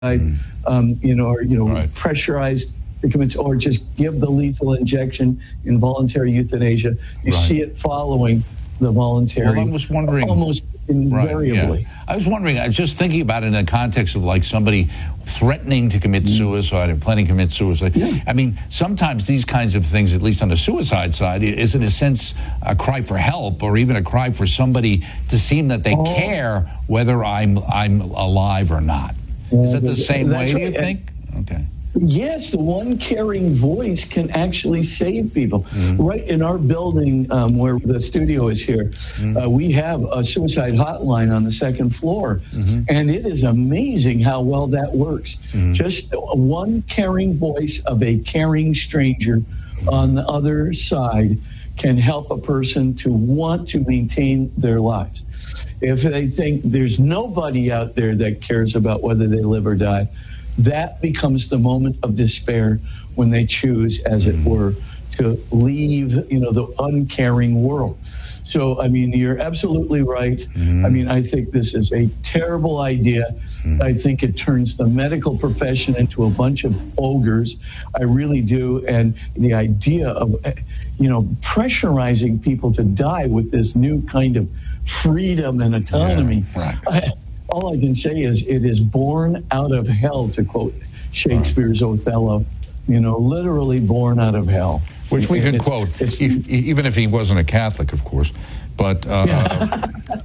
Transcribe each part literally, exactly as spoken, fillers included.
mm. um, you know, or, you know, right. pressurized to commit, or just give the lethal injection, involuntary euthanasia. You right. see it following the voluntary. Well, I was wondering, almost invariably. Right, yeah. I was wondering, I was just thinking about it in the context of like somebody threatening to commit suicide or planning to commit suicide. Yeah. I mean, sometimes these kinds of things, at least on the suicide side, is in a sense a cry for help, or even a cry for somebody to seem that they oh. care whether I'm I'm alive or not. Yeah, is that the same way, right. do you think? Okay. Yes, the one caring voice can actually save people. Mm-hmm. Right in our building um, where the studio is here, mm-hmm. uh, we have a suicide hotline on the second floor. Mm-hmm. And it is amazing how well that works. Mm-hmm. Just one caring voice of a caring stranger on the other side can help a person to want to maintain their lives. If they think there's nobody out there that cares about whether they live or die, that becomes the moment of despair when they choose, as it were, to leave, you know, the uncaring world. So, I mean, you're absolutely right. Mm-hmm. I mean, I think this is a terrible idea. Mm-hmm. I think it turns the medical profession into a bunch of ogres. I really do. And the idea of, you know, pressurizing people to die with this new kind of freedom and autonomy. Yeah, right. I, All I can say is it is born out of hell, to quote Shakespeare's Othello, you know, literally born out of hell. Which we can it's, quote, it's, e- even if he wasn't a Catholic, of course. But uh, yeah.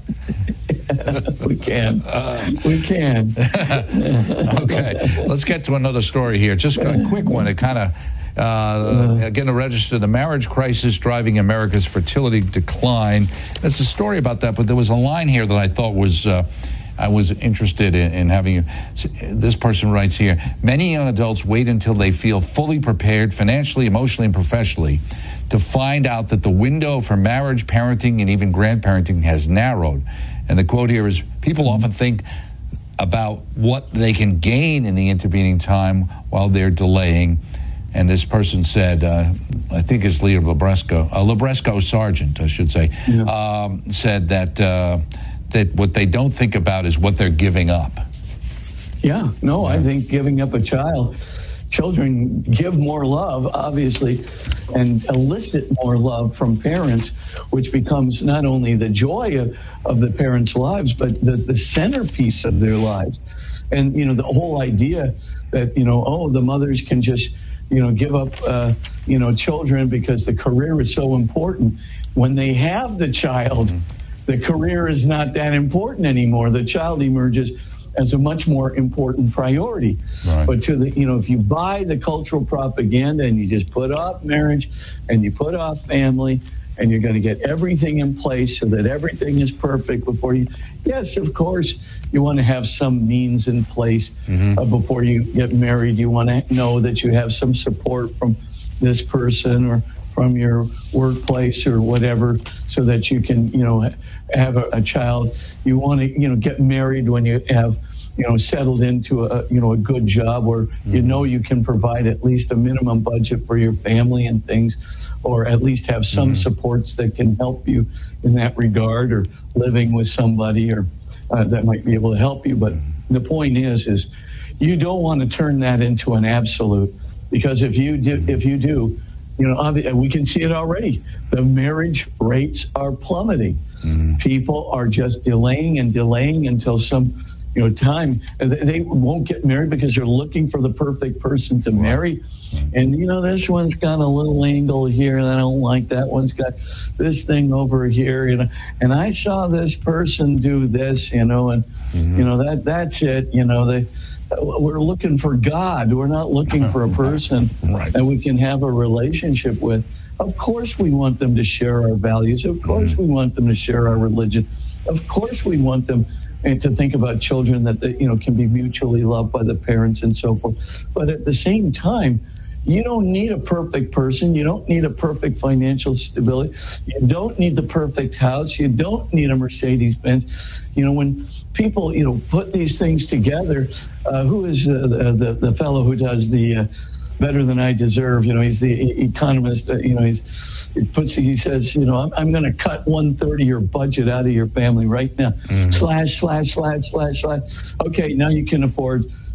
we can. Uh, we can. Okay, let's get to another story here. Just a quick one. It kind of, uh, again, to register the marriage crisis driving America's fertility decline. There's a story about that, but there was a line here that I thought was... Uh, I was interested in, in having you. This person writes here, many young adults wait until they feel fully prepared financially, emotionally, and professionally to find out that the window for marriage, parenting, and even grandparenting has narrowed. And the quote here is, people often think about what they can gain in the intervening time while they're delaying. And this person said, uh, I think it's Leah Labresco, uh, Labresco Sargent, I should say, yeah. um, said that... Uh, that what they don't think about is what they're giving up. Yeah, no, yeah. I think giving up a child, children give more love, obviously, and elicit more love from parents, which becomes not only the joy of, of the parents' lives, but the, the centerpiece of their lives. And, you know, the whole idea that, you know, oh, the mothers can just, you know, give up, uh, you know, children because the career is so important. When they have the child, mm-hmm. the career is not that important anymore. The child emerges as a much more important priority. Right. But to the, you know, if you buy the cultural propaganda and you just put off marriage and you put off family and you're going to get everything in place so that everything is perfect before you, yes, of course, you want to have some means in place mm-hmm. uh, before you get married. You want to know that you have some support from this person or from your workplace or whatever, so that you can, you know, have a, a child. You want to, you know, get married when you have, you know, settled into a, you know, a good job where mm-hmm. you know you can provide at least a minimum budget for your family and things, or at least have some mm-hmm. supports that can help you in that regard, or living with somebody or uh, that might be able to help you. But the point is, is you don't want to turn that into an absolute, because if you do, if you do, you know, we can see it already. The marriage rates are plummeting. Mm-hmm. People are just delaying and delaying until some, you know, time. They won't get married because they're looking for the perfect person to marry. Mm-hmm. And, you know, this one's got a little angle here, and I don't like that one's got this thing over here, you know. And I saw this person do this, you know, and, mm-hmm. you know, that that's it, you know, they... We're looking for God. We're not looking for a person right. that we can have a relationship with. Of course we want them to share our values. Of course mm-hmm. we want them to share our religion. Of course we want them to think about children that they, you know, can be mutually loved by the parents and so forth. But at the same time, you don't need a perfect person. You don't need a perfect financial stability. You don't need the perfect house. You don't need a Mercedes-Benz. You know, when people, you know, put these things together, uh, who is uh, the, the the fellow who does the uh, Better Than I Deserve? You know, he's the e- economist. Uh, you know, he's he puts he says, you know, I'm, I'm going to cut one third of your budget out of your family right now. Mm-hmm. Slash slash slash slash slash. Okay, now you can afford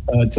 uh, to